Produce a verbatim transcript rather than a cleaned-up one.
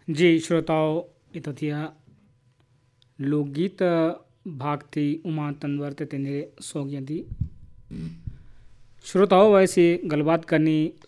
जी श्रोताओं, इतोथिया लोकगीत भाग थी उमा तनवर्त तेने सोगियंती श्रोताओं वैसे गलबात करनी